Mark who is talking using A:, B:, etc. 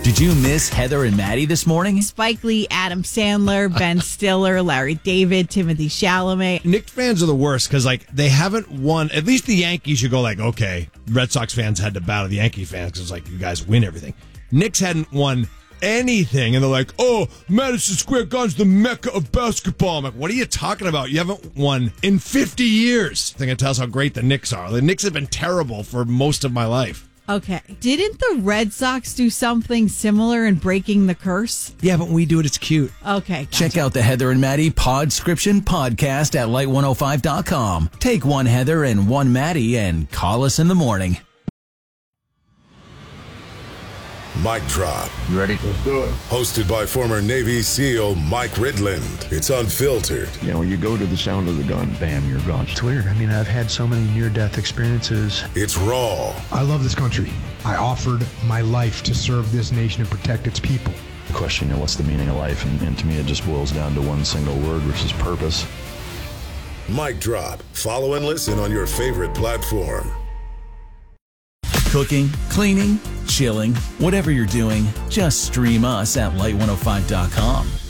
A: Did you miss Heather and Maddie this morning?
B: Spike Lee, Adam Sandler, Ben Stiller, Larry David, Timothée Chalamet.
C: Knicks fans are the worst because, they haven't won. At least the Yankees, you go okay, Red Sox fans had to battle the Yankee fans because it's you guys win everything. Knicks hadn't won anything, and they're like, oh, Madison Square Garden's the mecca of basketball. I'm like, what are you talking about? You haven't won in 50 years. I think it tells how great the Knicks are. The Knicks have been terrible for most of my life.
B: Okay. Didn't the Red Sox do something similar in breaking the curse?
C: Yeah, but when we do it, it's cute.
B: Okay. Gotcha.
A: Check out the Heather and Maddie Podscription podcast at light105.com. Take one Heather and one Maddie and call us in the morning.
D: Mic Drop.
E: You ready? Let's do it.
D: Hosted by former Navy SEAL Mike Ridland. It's unfiltered.
E: When you go to the sound of the gun, bam, you're gone.
F: It's weird. I've had so many near-death experiences.
D: It's raw.
G: I love this country. I offered my life to serve this nation and protect its people.
F: The question, what's the meaning of life? And to me, it just boils down to one single word, which is purpose.
D: Mic Drop. Follow and listen on your favorite platform.
A: Cooking, cleaning, chilling, whatever you're doing, just stream us at light105.com.